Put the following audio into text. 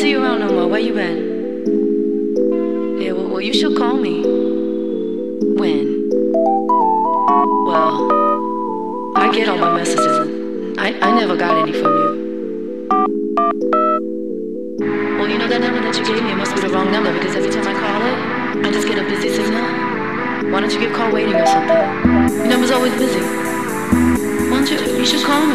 see you around no more. Where you been? Yeah, well, you should call me. When? Well, I get all my messages and I never got any from you. Well, you know that number that you gave me, it must be the wrong number.